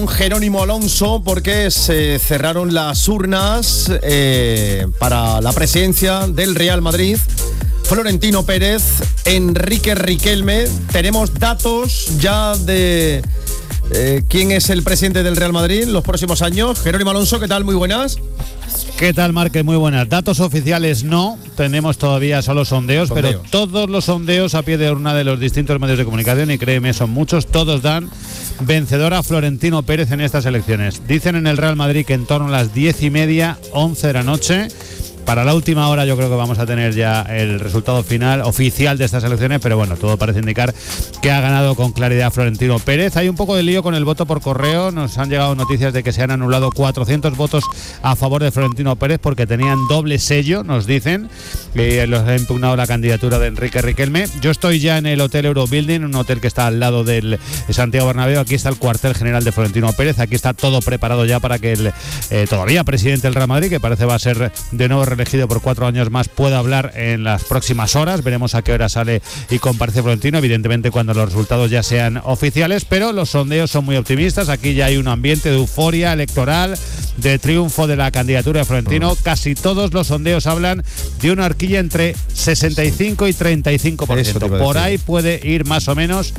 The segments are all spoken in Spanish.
Jerónimo Alonso, porque se cerraron las urnas para la presidencia del Real Madrid. Florentino Pérez, Enrique Riquelme. Tenemos datos ya de quién es el presidente del Real Madrid en los próximos años. Jerónimo Alonso, ¿qué tal? Muy buenas. ¿Qué tal, Marque? Muy buenas. Datos oficiales no, tenemos todavía solo sondeos, pero todos los sondeos a pie de urna de los distintos medios de comunicación, y créeme, son muchos, todos dan vencedor a Florentino Pérez en estas elecciones. Dicen en el Real Madrid que en torno a las 10:30, 11 de la noche. Para la última hora yo creo que vamos a tener ya el resultado final oficial de estas elecciones, pero bueno, todo parece indicar que ha ganado con claridad Florentino Pérez. Hay un poco de lío con el voto por correo, nos han llegado noticias de que se han anulado 400 votos a favor de Florentino Pérez porque tenían doble sello, nos dicen, y los ha impugnado la candidatura de Enrique Riquelme. Yo estoy ya en el Hotel Eurobuilding, un hotel que está al lado del Santiago Bernabéu. Aquí está el cuartel general de Florentino Pérez, aquí está todo preparado ya para que el todavía presidente del Real Madrid, que parece va a ser de nuevo reelegido por 4 años más, pueda hablar en las próximas horas. Veremos a qué hora sale y comparece Florentino, evidentemente cuando los resultados ya sean oficiales, pero los sondeos son muy optimistas. Aquí ya hay un ambiente de euforia electoral, de triunfo de la candidatura de Florentino. Casi todos los sondeos hablan de una horquilla entre 65 y 35%. Por ahí puede ir más o menos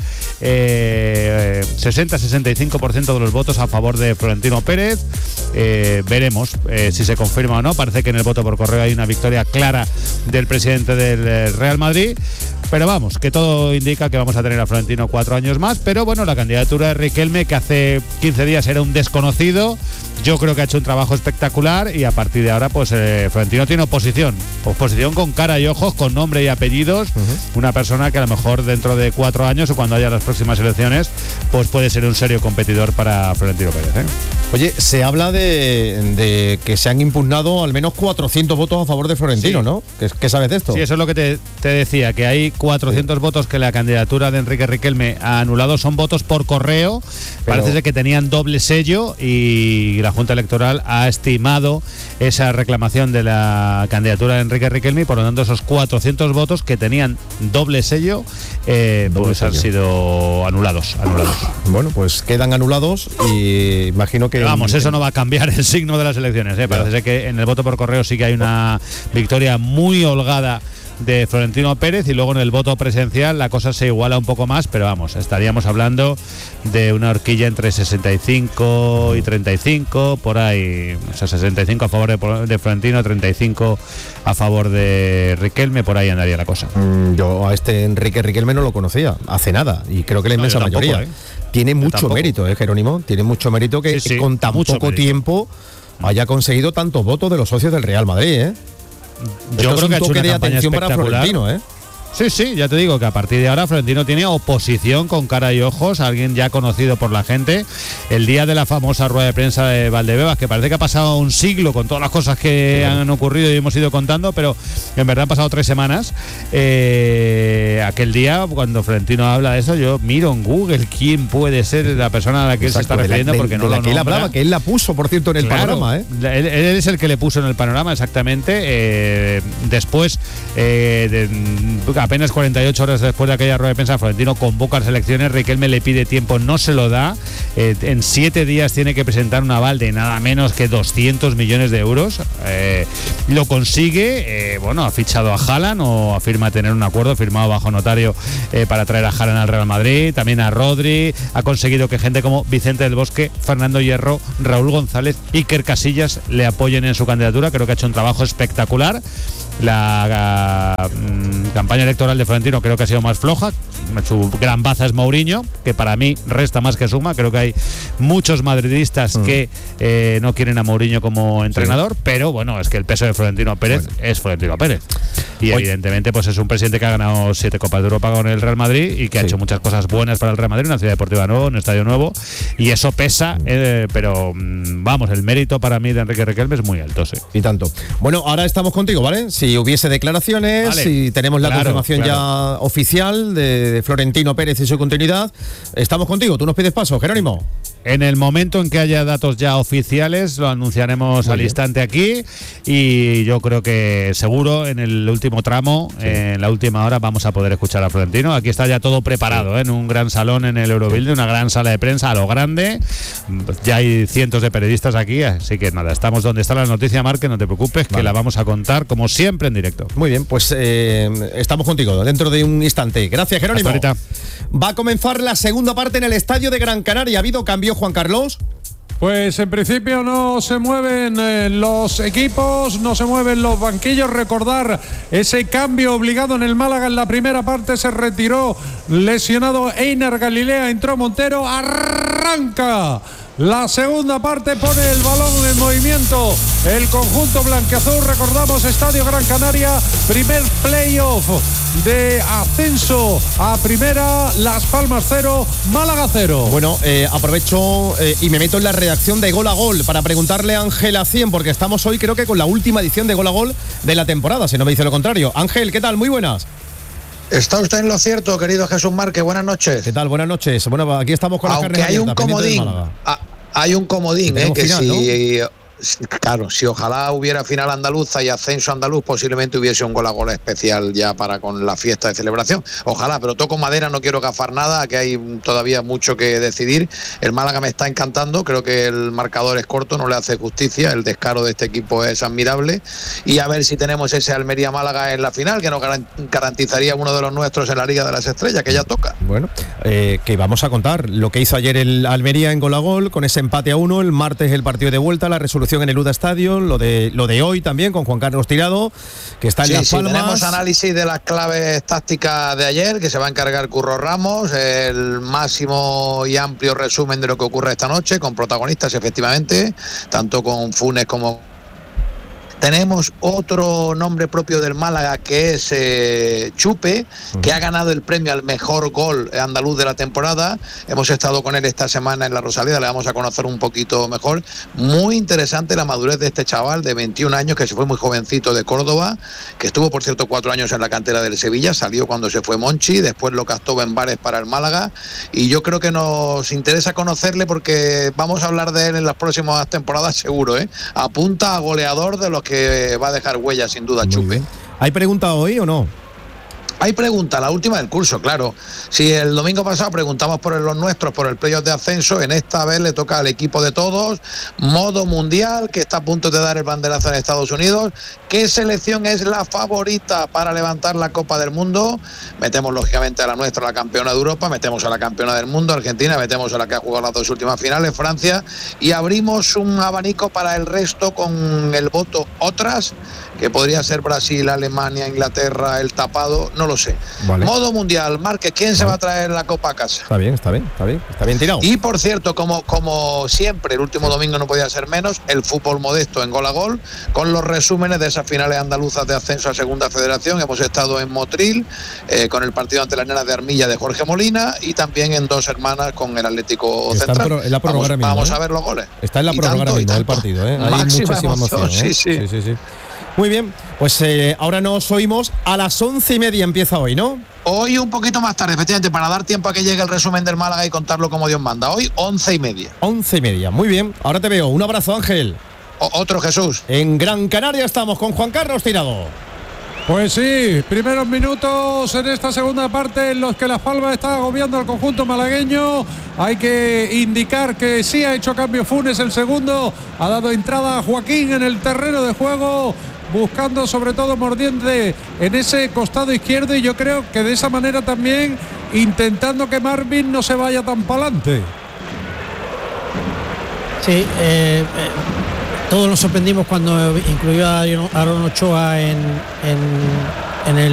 60-65% de los votos a favor de Florentino Pérez. Veremos si se confirma o no. Parece que en el voto por correo hay una victoria clara del presidente del Real Madrid, pero vamos, que todo indica que vamos a tener a Florentino 4 años más. Pero bueno, la candidatura de Riquelme, que hace 15 días era un desconocido, yo creo que ha hecho un trabajo espectacular, y a partir de ahora pues Florentino tiene oposición con cara y ojos, con nombre y apellidos. Una persona que a lo mejor dentro de 4 años o cuando haya las próximas elecciones pues puede ser un serio competidor para Florentino Pérez. Oye, se habla de que se han impugnado al menos 400 votos a favor de Florentino, sí. ¿No? ¿Qué sabes de esto? Sí, eso es lo que te decía, que hay 400 votos que la candidatura de Enrique Riquelme ha anulado. Son votos por correo, parece ser que tenían doble sello, y la Junta Electoral ha estimado esa reclamación de la candidatura de Enrique Riquelme, y por lo tanto esos 400 votos que tenían doble sello han sido anulados. Bueno, pues quedan anulados, y imagino que... Vamos, eso no va a cambiar el signo de las elecciones. Parece ser que en el voto por correo sí que hay una victoria muy holgada de Florentino Pérez, y luego en el voto presidencial la cosa se iguala un poco más, pero vamos, estaríamos hablando de una horquilla entre 65 y 35, por ahí, o sea, 65 a favor de Florentino, 35 a favor de Riquelme, por ahí andaría la cosa. Yo a este Enrique Riquelme no lo conocía hace nada, y creo que la inmensa mayoría. Tiene mucho mérito, Jerónimo, tiene mucho mérito que con tan poco tiempo haya conseguido tantos votos de los socios del Real Madrid, Yo creo que ha hecho una campaña espectacular. Sí, ya te digo que a partir de ahora Florentino tiene oposición con cara y ojos, alguien ya conocido por la gente. El día de la famosa rueda de prensa de Valdebebas, que parece que ha pasado un siglo con todas las cosas que han ocurrido y hemos ido contando, pero en verdad han pasado 3 semanas. Aquel día, cuando Florentino habla de eso, yo miro en Google quién puede ser la persona a la que él se está refiriendo, porque no lo nombra. Él hablaba, que él la puso, por cierto, en el panorama. Él es el que le puso en el panorama, exactamente. Después apenas 48 horas después de aquella rueda de prensa, Florentino convoca a las elecciones. Riquelme le pide tiempo, no se lo da. En 7 días tiene que presentar un aval de nada menos que 200 millones de euros. Lo consigue. Ha fichado a Haaland, o afirma tener un acuerdo firmado bajo notario para traer a Haaland al Real Madrid, también a Rodri. Ha conseguido que gente como Vicente del Bosque, Fernando Hierro, Raúl González, Iker Casillas le apoyen en su candidatura. Creo que ha hecho un trabajo espectacular. La campaña electoral de Florentino creo que ha sido más floja. Su gran baza es Mourinho, que para mí resta más que suma. Creo que hay muchos madridistas que no quieren a Mourinho como entrenador, pero bueno, es que el peso de Florentino Pérez es Florentino Pérez. Y evidentemente pues es un presidente que ha ganado 7 Copas de Europa con el Real Madrid, y que ha hecho muchas cosas buenas para el Real Madrid, una ciudad deportiva nueva, un estadio nuevo, y eso pesa, pero vamos, el mérito para mí de Enrique Riquelme es muy alto, sí. Y tanto. Bueno, ahora estamos contigo, ¿vale? Si hubiese declaraciones, si tenemos la confirmación ya oficial de Florentino Pérez y su continuidad, estamos contigo. Tú nos pides paso, Jerónimo. En el momento en que haya datos ya oficiales, lo anunciaremos al instante aquí, y yo creo que seguro en el último tramo, en la última hora, vamos a poder escuchar a Florentino. Aquí está ya todo preparado, en un gran salón en el Eurobuilding, una gran sala de prensa a lo grande. Ya hay cientos de periodistas aquí, así que nada, estamos donde está la noticia, Marc, no te preocupes, que la vamos a contar como siempre en directo. Muy bien, pues estamos contigo dentro de un instante. Gracias, Jerónimo. Hasta ahorita. Va a comenzar la segunda parte en el estadio de Gran Canaria. ¿Ha habido cambio, Juan Carlos? Pues en principio no se mueven los equipos, no se mueven los banquillos. Recordar ese cambio obligado en el Málaga en la primera parte, se retiró lesionado Einar Galilea, entró Montero, arranca la segunda parte, pone el balón en movimiento el conjunto blanquiazul. Recordamos, Estadio Gran Canaria, primer playoff de ascenso a primera, Las Palmas 0, Málaga 0. Bueno, aprovecho y me meto en la redacción de Gol a Gol para preguntarle a Ángel Acien, porque estamos hoy creo que con la última edición de Gol a Gol de la temporada, si no me dice lo contrario. Ángel, ¿qué tal? Muy buenas. Está usted en lo cierto, querido Jesús Márquez. Buenas noches. ¿Qué tal? Buenas noches. Bueno, aquí estamos con la carne. Aunque hay un comodín. Hay un comodín, que final, si... ¿no? Claro, si ojalá hubiera final andaluza y ascenso andaluz, posiblemente hubiese un Gol a Gol especial ya para con la fiesta de celebración. Ojalá, pero toco madera, no quiero gafar nada, que hay todavía mucho que decidir. El Málaga me está encantando, creo que el marcador es corto, no le hace justicia, el descaro de este equipo es admirable, y a ver si tenemos ese Almería-Málaga en la final, que nos garantizaría uno de los nuestros en la Liga de las Estrellas, que ya toca. Bueno, que vamos a contar lo que hizo ayer el Almería en Gol a Gol, con ese empate a 1, el martes el partido de vuelta, la resolución en el UDA Stadium, lo de hoy también con Juan Carlos Tirado, que está en Las Palmas. Tenemos análisis de las claves tácticas de ayer, que se va a encargar Curro Ramos, el máximo y amplio resumen de lo que ocurre esta noche, con protagonistas efectivamente, tanto con Funes como... Tenemos otro nombre propio del Málaga, que es Chupe, que ha ganado el premio al mejor gol andaluz de la temporada. Hemos estado con él esta semana en la Rosaleda, le vamos a conocer un poquito mejor. Muy interesante la madurez de este chaval de 21 años, que se fue muy jovencito de Córdoba, que estuvo, por cierto, 4 años en la cantera del Sevilla, salió cuando se fue Monchi, después lo captó Ben Bares para el Málaga, y yo creo que nos interesa conocerle porque vamos a hablar de él en las próximas temporadas seguro, Apunta a goleador de los que va a dejar huella sin duda. Muy Chupe. Bien. ¿Hay pregunta hoy o no? Hay pregunta, la última del curso, claro. Si el domingo pasado preguntamos por los nuestros, por el playoff de ascenso, en esta vez le toca al equipo de todos, modo mundial, que está a punto de dar el banderazo en Estados Unidos. ¿Qué selección es la favorita para levantar la Copa del Mundo? Metemos lógicamente a la nuestra, la campeona de Europa, metemos a la campeona del mundo, Argentina, metemos a la que ha jugado las 2 últimas finales, Francia, y abrimos un abanico para el resto con el voto otras, que podría ser Brasil, Alemania, Inglaterra, el tapado, no lo sé. Vale. Modo mundial, Márquez, ¿quién se va a traer la Copa a casa? Está bien tirado. Y por cierto, como siempre, el último domingo no podía ser menos, el fútbol modesto en Gol a Gol, con los resúmenes de esas finales andaluzas de ascenso a Segunda Federación. Hemos estado en Motril, con el partido ante las Nenas de Armilla de Jorge Molina, y también en Dos Hermanas con el Atlético Central. Vamos a ver los goles. Está en la prórroga del partido, Hay muchísima emoción. Sí. Muy bien, pues ahora nos oímos a las 11:30 empieza hoy, ¿no? Hoy un poquito más tarde, efectivamente, para dar tiempo a que llegue el resumen del Málaga y contarlo como Dios manda. Hoy 11:30. 11:30, muy bien. Ahora te veo. Un abrazo, Ángel. Otro Jesús. En Gran Canaria estamos con Juan Carlos Tirado. Pues sí, primeros minutos en esta segunda parte en los que Las Palmas está agobiando al conjunto malagueño. Hay que indicar que sí ha hecho cambio Funes, el segundo. Ha dado entrada a Joaquín en el terreno de juego, buscando sobre todo mordiente en ese costado izquierdo, y yo creo que de esa manera también intentando que Marvin no se vaya tan para adelante. Sí, todos nos sorprendimos cuando incluyó a Aaron Ochoa en el